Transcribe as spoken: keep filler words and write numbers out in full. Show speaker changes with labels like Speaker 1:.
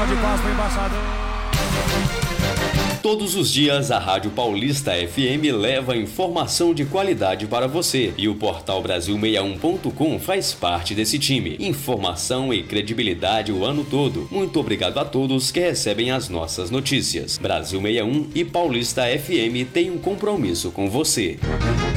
Speaker 1: de palmas pro embaixador.
Speaker 2: Todos os dias a Rádio Paulista F M leva informação de qualidade para você e o portal Brasil sessenta e um ponto com faz parte desse time. Informação e credibilidade o ano todo. Muito obrigado a todos que recebem as nossas notícias. Brasil sessenta e um e Paulista F M têm um compromisso com você.